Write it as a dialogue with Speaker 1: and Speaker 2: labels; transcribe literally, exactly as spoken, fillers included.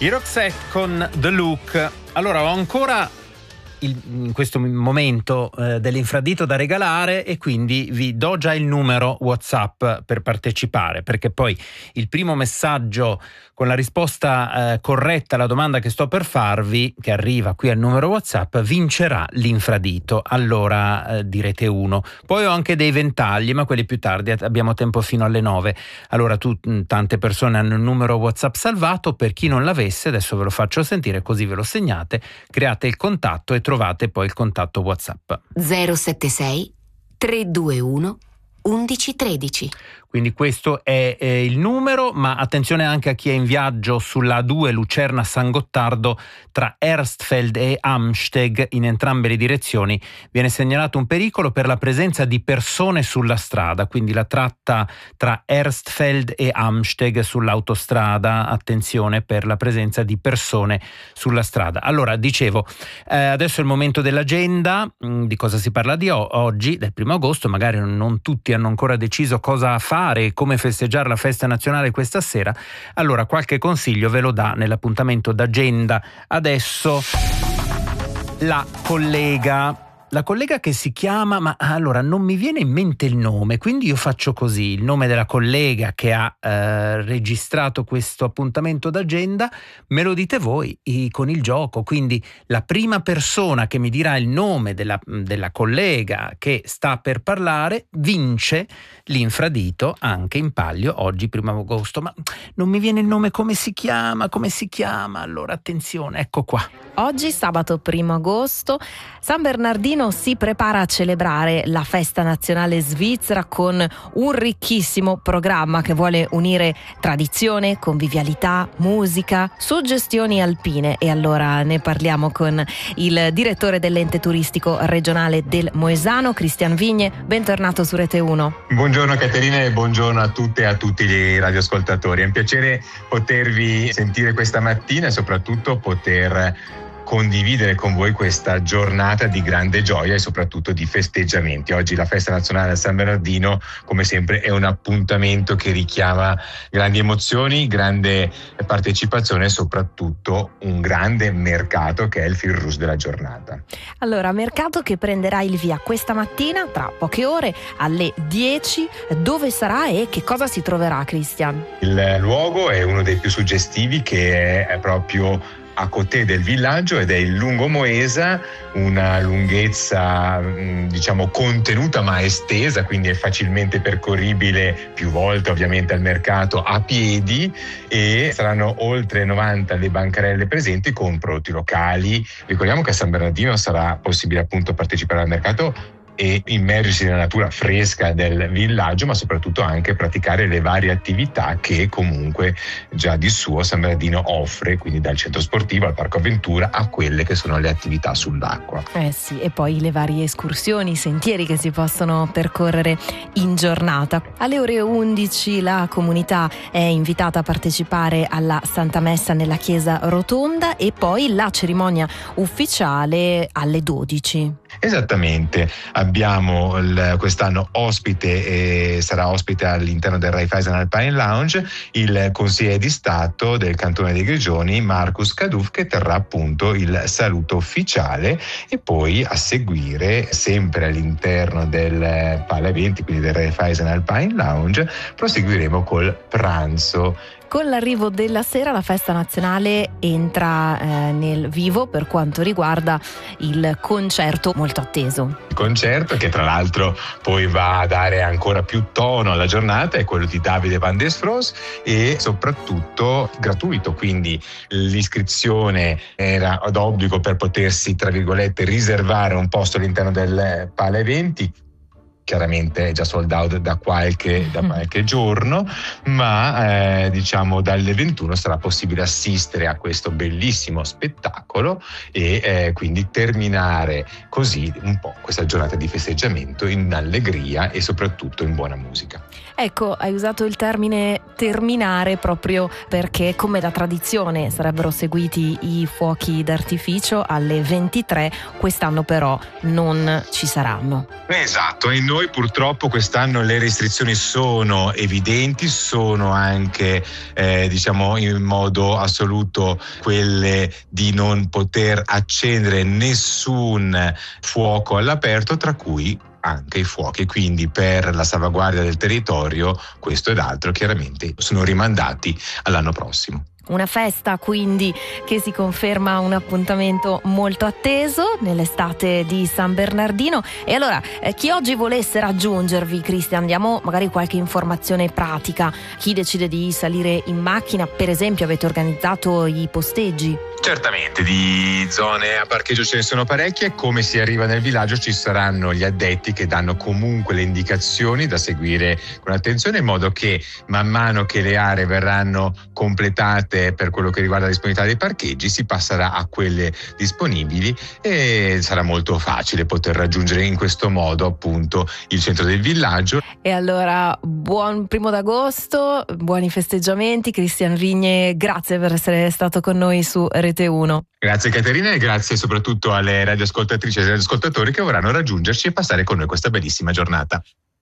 Speaker 1: I Roxette con The Look. Allora, ho ancora il, in questo momento eh, dell'infradito da regalare e quindi vi do già il numero WhatsApp per partecipare, perché poi il primo messaggio con la risposta eh, corretta alla domanda che sto per farvi, che arriva qui al numero WhatsApp, vincerà l'infradito. Allora eh, direte uno. Poi ho anche dei ventagli, ma quelli più tardi, abbiamo tempo fino alle nove. Allora tu, tante persone hanno il numero WhatsApp salvato, per chi non l'avesse adesso ve lo faccio sentire, così ve lo segnate, create il contatto e trovate poi il contatto WhatsApp.
Speaker 2: zero sette sei tre due uno undici tredici.
Speaker 1: Quindi questo è eh, il numero, ma attenzione anche a chi è in viaggio sulla A due Lucerna-San Gottardo tra Erstfeld e Amsteg, in entrambe le direzioni viene segnalato un pericolo per la presenza di persone sulla strada, quindi la tratta tra Erstfeld e Amsteg sull'autostrada, attenzione per la presenza di persone sulla strada. Allora, dicevo, eh, adesso è il momento dell'agenda, mh, di cosa si parla di o- oggi, del primo agosto, magari non tutti hanno ancora deciso cosa fare e come festeggiare la festa nazionale questa sera. Allora qualche consiglio ve lo dà nell'appuntamento d'agenda adesso la collega la collega che si chiama, ma allora non mi viene in mente il nome, quindi io faccio così, il nome della collega che ha eh, registrato questo appuntamento d'agenda, me lo dite voi i, con il gioco, quindi la prima persona che mi dirà il nome della, della collega che sta per parlare vince l'infradito anche in palio oggi primo agosto, ma non mi viene il nome, come si chiama, come si chiama, allora attenzione, ecco qua.
Speaker 3: Oggi sabato primo agosto San Bernardino si prepara a celebrare la festa nazionale svizzera con un ricchissimo programma che vuole unire tradizione, convivialità, musica, suggestioni alpine, e allora ne parliamo con il direttore dell'ente turistico regionale del Moesano, Cristian Vigne. Bentornato su Rete uno.
Speaker 4: Buongiorno Caterina e buongiorno a tutte e a tutti gli radioascoltatori. È un piacere potervi sentire questa mattina e soprattutto poter condividere con voi questa giornata di grande gioia e soprattutto di festeggiamenti. Oggi la festa nazionale del San Bernardino, come sempre, è un appuntamento che richiama grandi emozioni, grande partecipazione e soprattutto un grande mercato che è il fil rouge della giornata.
Speaker 3: Allora, mercato che prenderà il via questa mattina tra poche ore alle dieci. Dove sarà e che cosa si troverà, Cristian?
Speaker 4: Il luogo è uno dei più suggestivi, che è proprio a côté del villaggio ed è il Lungo Moesa, una lunghezza diciamo contenuta ma estesa, quindi è facilmente percorribile più volte ovviamente al mercato a piedi, e saranno oltre novanta le bancarelle presenti con prodotti locali. Ricordiamo che a San Bernardino sarà possibile appunto partecipare al mercato e immergersi nella natura fresca del villaggio, ma soprattutto anche praticare le varie attività che comunque già di suo San Bernardino offre, quindi dal centro sportivo al parco avventura a quelle che sono le attività sull'acqua.
Speaker 3: Eh sì, e poi le varie escursioni, i sentieri che si possono percorrere in giornata. Alle ore undici la comunità è invitata a partecipare alla Santa Messa nella chiesa rotonda e poi la cerimonia ufficiale alle dodici.
Speaker 4: Esattamente, abbiamo il, quest'anno ospite, e sarà ospite all'interno del Raiffeisen Alpine Lounge, il consigliere di Stato del Cantone dei Grigioni, Marcus Caduff, che terrà appunto il saluto ufficiale, e poi a seguire, sempre all'interno del Pala eventi, quindi del Raiffeisen Alpine Lounge, proseguiremo col pranzo.
Speaker 3: Con l'arrivo della sera la festa nazionale entra eh, nel vivo per quanto riguarda il concerto molto atteso.
Speaker 4: Il concerto che tra l'altro poi va a dare ancora più tono alla giornata è quello di Davide Van der Sproos, e soprattutto gratuito, quindi l'iscrizione era d'obbligo per potersi tra virgolette riservare un posto all'interno del Pala eventi. Chiaramente è già sold out da qualche, da qualche giorno, ma eh, diciamo dalle ventuno sarà possibile assistere a questo bellissimo spettacolo e eh, quindi terminare così un po' questa giornata di festeggiamento in allegria e soprattutto in buona musica.
Speaker 3: Ecco, hai usato il termine terminare proprio perché, come da tradizione, sarebbero seguiti i fuochi d'artificio alle ventitré, quest'anno però non ci saranno.
Speaker 4: Esatto, e noi purtroppo quest'anno le restrizioni sono evidenti, sono anche eh, diciamo in modo assoluto quelle di non poter accendere nessun fuoco all'aperto, tra cui anche i fuochi, quindi per la salvaguardia del territorio questo ed altro chiaramente sono rimandati all'anno prossimo.
Speaker 3: Una festa quindi che si conferma un appuntamento molto atteso nell'estate di San Bernardino. E allora eh, chi oggi volesse raggiungervi, Cristian, diamo magari qualche informazione pratica. Chi decide di salire in macchina, per esempio, avete organizzato i posteggi?
Speaker 4: Certamente, di zone a parcheggio ce ne sono parecchie. Come si arriva nel villaggio ci saranno gli addetti che danno comunque le indicazioni da seguire con attenzione, in modo che man mano che le aree verranno completate per quello che riguarda la disponibilità dei parcheggi si passerà a quelle disponibili e sarà molto facile poter raggiungere in questo modo appunto il centro del villaggio.
Speaker 3: E allora buon primo d'agosto, buoni festeggiamenti. Cristian Vigne, grazie per essere stato con noi su Rete uno.
Speaker 4: Grazie Caterina e grazie soprattutto alle radioascoltatrici e radioascoltatori che vorranno raggiungerci e passare con noi questa bellissima giornata.